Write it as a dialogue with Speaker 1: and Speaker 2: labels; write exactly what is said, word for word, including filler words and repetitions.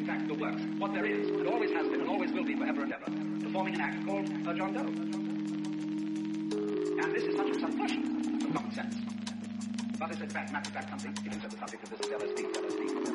Speaker 1: in fact, the works, what there is, and always has been, and always will be forever and ever, performing an act called a John Doe. And this is such a subversion of common sense. But it's in fact, matter of fact, something, even so the subject of this is L S D, L S D.